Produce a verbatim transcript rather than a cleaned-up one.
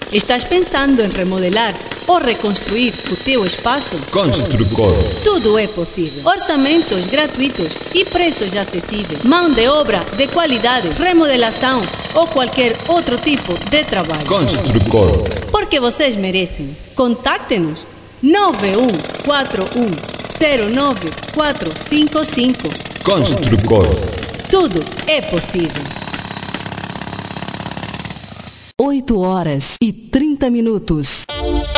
Estás pensando em remodelar ou reconstruir o teu espaço? Construcor. Tudo é possível. Orçamentos gratuitos e preços acessíveis. Mão de obra de qualidade, remodelação ou qualquer outro tipo de trabalho. Construcor. Porque vocês merecem. Contacte-nos nove um quatro um zero nove quatro cinco cinco. Construcor. Tudo é possível. oito horas e trinta minutos.